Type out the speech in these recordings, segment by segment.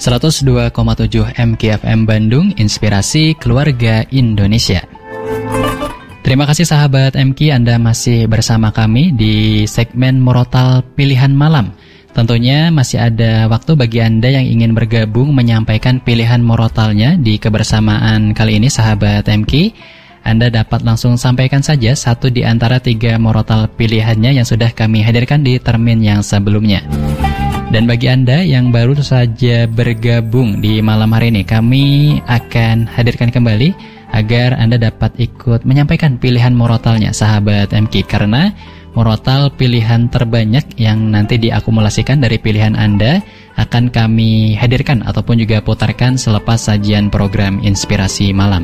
102,7 MKFM Bandung, Inspirasi Keluarga Indonesia. Terima kasih sahabat MK, Anda masih bersama kami di segmen Murotal Pilihan Malam. Tentunya masih ada waktu bagi Anda yang ingin bergabung menyampaikan pilihan murotalnya di kebersamaan kali ini sahabat MK. Anda dapat langsung sampaikan saja satu di antara 3 murotal pilihannya yang sudah kami hadirkan di termin yang sebelumnya. Dan bagi Anda yang baru saja bergabung di malam hari ini, kami akan hadirkan kembali agar Anda dapat ikut menyampaikan pilihan murotalnya sahabat MK, karena murotal pilihan terbanyak yang nanti diakumulasikan dari pilihan Anda akan kami hadirkan ataupun juga putarkan selepas sajian program Inspirasi Malam.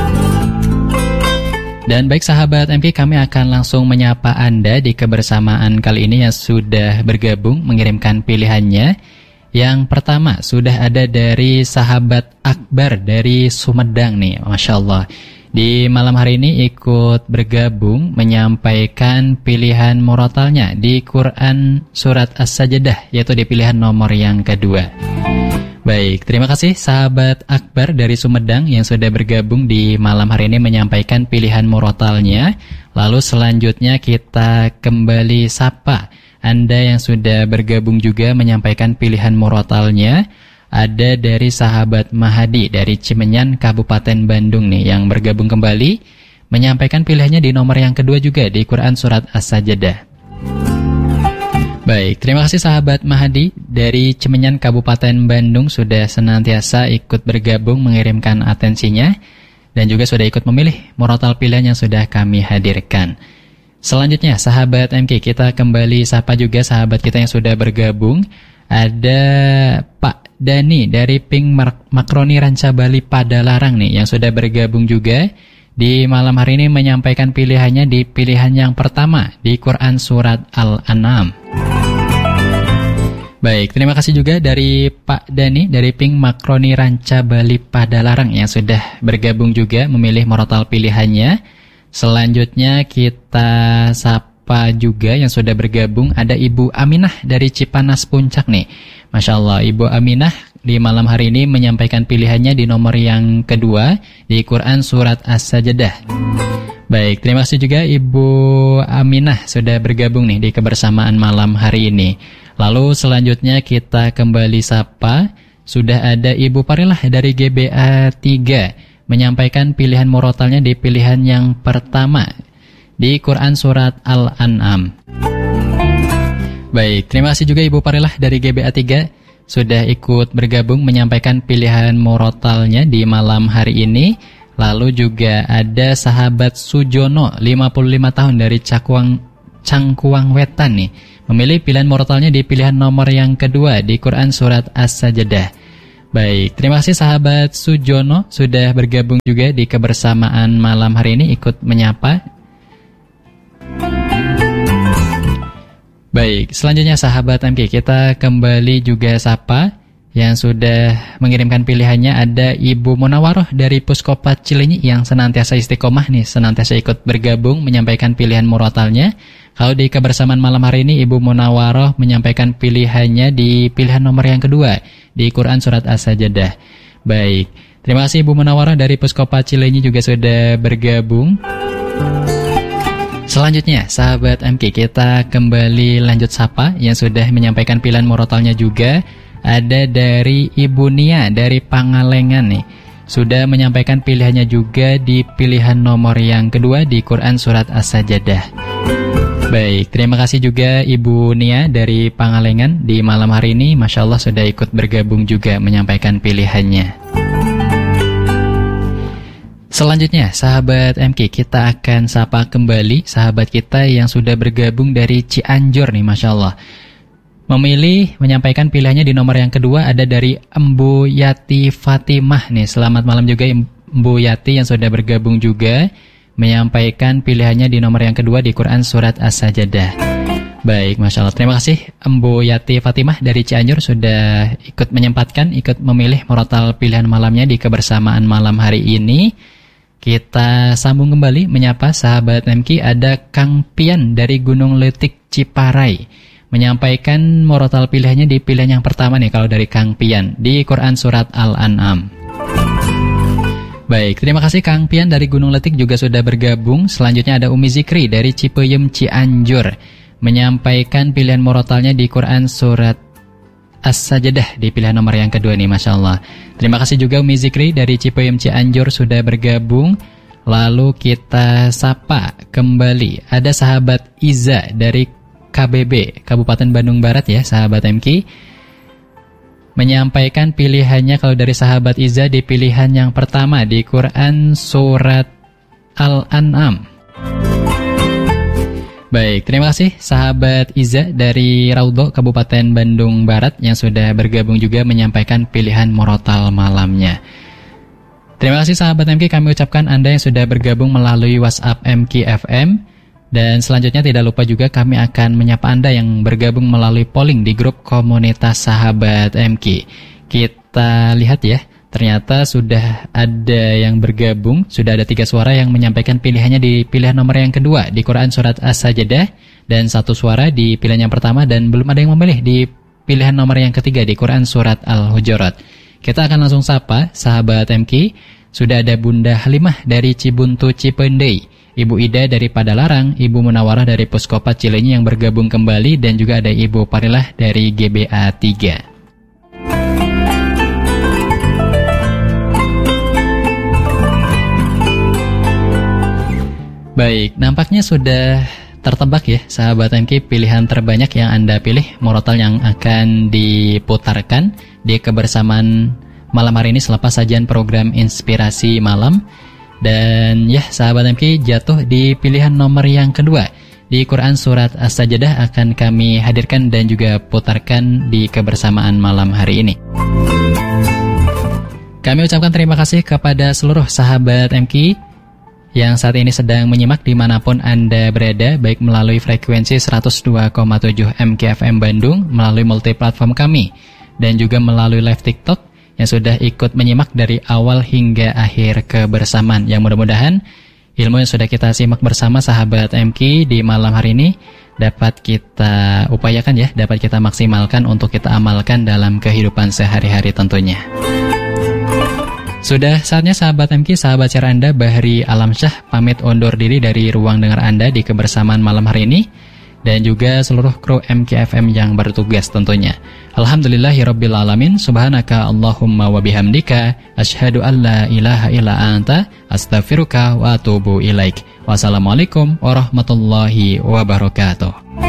Dan baik sahabat MK, kami akan langsung menyapa Anda di kebersamaan kali ini yang sudah bergabung mengirimkan pilihannya. Yang pertama sudah ada dari sahabat Akbar dari Sumedang nih, Masya Allah. Di malam hari ini ikut bergabung menyampaikan pilihan murotalnya di Quran Surat As-Sajdah, yaitu di pilihan nomor yang kedua. Baik, terima kasih sahabat Akbar dari Sumedang yang sudah bergabung di malam hari ini menyampaikan pilihan murotalnya. Lalu selanjutnya kita kembali sapa Anda yang sudah bergabung juga menyampaikan pilihan murotalnya. Ada dari sahabat Mahadi dari Cimenyan, Kabupaten Bandung nih yang bergabung kembali menyampaikan pilihannya di nomor yang kedua juga di Quran Surat As-Sajdah. Baik, terima kasih sahabat Mahadi dari Cimenyan, Kabupaten Bandung sudah senantiasa ikut bergabung mengirimkan atensinya dan juga sudah ikut memilih murotal pilihan yang sudah kami hadirkan. Selanjutnya sahabat MK, kita kembali sapa juga sahabat kita yang sudah bergabung. Ada Pak Dani dari Pink Makroni Ranca Bali Padalarang nih yang sudah bergabung juga di malam hari ini menyampaikan pilihannya di pilihan yang pertama di Quran Surat Al-An'am. Baik, terima kasih juga dari Pak Dani dari Pink Makroni Ranca Bali Padalarang yang sudah bergabung juga memilih murotal pilihannya. Selanjutnya kita sapa juga yang sudah bergabung, ada Ibu Aminah dari Cipanas Puncak nih. Masya Allah, Ibu Aminah di malam hari ini menyampaikan pilihannya di nomor yang kedua di Quran Surat As-Sajdah. Baik, terima kasih juga Ibu Aminah sudah bergabung nih di kebersamaan malam hari ini. Lalu selanjutnya kita kembali sapa, sudah ada Ibu Parilah dari GBA 3 menyampaikan pilihan murotalnya di pilihan yang pertama di Quran Surat Al-An'am. Baik, terima kasih juga Ibu Parilah dari GBA 3 sudah ikut bergabung menyampaikan pilihan murotalnya di malam hari ini. Lalu juga ada sahabat Sujono 55 tahun dari Cangkuang Wetan nih memilih pilihan murotalnya di pilihan nomor yang kedua di Quran Surat As-Sajdah. Baik, terima kasih sahabat Sujono sudah bergabung juga di kebersamaan malam hari ini ikut menyapa. Baik, selanjutnya sahabat MK, kita kembali juga sapa yang sudah mengirimkan pilihannya. Ada Ibu Munawaroh dari Puskopat Cilenyi yang senantiasa istiqomah nih, senantiasa ikut bergabung menyampaikan pilihan murotalnya. Kalau di kebersamaan malam hari ini Ibu Munawaroh menyampaikan pilihannya di pilihan nomor yang kedua di Quran Surat As-Sajdah. Baik, terima kasih Ibu Munawaroh dari Puskopat Cilenyi juga sudah bergabung. Selanjutnya sahabat MK, kita kembali lanjut sapa yang sudah menyampaikan pilihan murotalnya juga. Ada dari Ibu Nia dari Pangalengan nih, sudah menyampaikan pilihannya juga di pilihan nomor yang kedua di Quran Surat As-Sajdah. Baik, terima kasih juga Ibu Nia dari Pangalengan di malam hari ini. Masya Allah sudah ikut bergabung juga menyampaikan pilihannya. Selanjutnya sahabat MK, kita akan sapa kembali sahabat kita yang sudah bergabung dari Cianjur nih, Masya Allah. Memilih menyampaikan pilihannya di nomor yang kedua ada dari Embu Yati Fatimah nih. Selamat malam juga Embu Yati yang sudah bergabung juga menyampaikan pilihannya di nomor yang kedua di Quran Surat As-Sajdah. Baik, Masya Allah, terima kasih Embu Yati Fatimah dari Cianjur sudah ikut menyempatkan, ikut memilih murotal pilihan malamnya di kebersamaan malam hari ini. Kita sambung kembali menyapa sahabat MK. Ada Kang Pian dari Gunung Letik Ciparai menyampaikan murotal pilihannya di pilihan yang pertama nih kalau dari Kang Pian di Quran Surat Al-An'am. Baik, terima kasih Kang Pian dari Gunung Letik juga sudah bergabung. Selanjutnya ada Umi Zikri dari Cipeyem Cianjur, menyampaikan pilihan murotalnya di Quran Surat As-Sajdah di pilihan nomor yang kedua nih, Masya Allah. Terima kasih juga Umi Zikri dari Cipeyem Cianjur sudah bergabung. Lalu kita sapa kembali, ada sahabat Iza dari KBB, Kabupaten Bandung Barat ya, sahabat MK, menyampaikan pilihannya kalau dari sahabat Iza di pilihan yang pertama di Quran Surat Al-An'am. Baik, terima kasih sahabat Iza dari Raudho, Kabupaten Bandung Barat yang sudah bergabung juga menyampaikan pilihan murotal malamnya. Terima kasih sahabat MK, kami ucapkan Anda yang sudah bergabung melalui WhatsApp MK FM. Dan selanjutnya tidak lupa juga kami akan menyapa Anda yang bergabung melalui polling di grup komunitas sahabat MK. Kita lihat ya, ternyata sudah ada yang bergabung, sudah ada 3 suara yang menyampaikan pilihannya di pilihan nomor yang kedua di Quran Surat As-Sajdah, dan 1 suara di pilihan yang pertama, dan belum ada yang memilih di pilihan nomor yang ketiga di Quran Surat Al-Hujurat. Kita akan langsung sapa sahabat MK. Sudah ada Bunda Halimah dari Cibuntu Cipendei, Ibu Ida dari Padalarang, Ibu Munawarah dari Puskopat Cileunyi yang bergabung kembali, dan juga ada Ibu Parilah dari GBA 3. Baik, nampaknya sudah tertebak ya sahabat MK pilihan terbanyak yang Anda pilih, murotal yang akan diputarkan di kebersamaan malam hari ini selepas sajian program Inspirasi Malam. Dan ya sahabat MK, jatuh di pilihan nomor yang kedua di Quran Surat As-Sajdah akan kami hadirkan dan juga putarkan di kebersamaan malam hari ini. Kami ucapkan terima kasih kepada seluruh sahabat MK yang saat ini sedang menyimak dimanapun Anda berada, baik melalui frekuensi 102,7 MKFM Bandung, melalui multiplatform kami, dan juga melalui live TikTok yang sudah ikut menyimak dari awal hingga akhir kebersamaan. Yang mudah-mudahan ilmu yang sudah kita simak bersama sahabat MK di malam hari ini dapat kita upayakan ya, dapat kita maksimalkan untuk kita amalkan dalam kehidupan sehari-hari tentunya. Sudah saatnya sahabat MK, sahabat share Anda, Bahri Alamsyah pamit undur diri dari ruang dengar Anda di kebersamaan malam hari ini, dan juga seluruh kru MKFM yang bertugas tentunya. Alhamdulillahirabbil alamin, subhanaka Allahumma wa bihamdika, asyhadu an la ilaha illa anta, astaghfiruka wa atubu ilaik. Wassalamualaikum warahmatullahi wabarakatuh.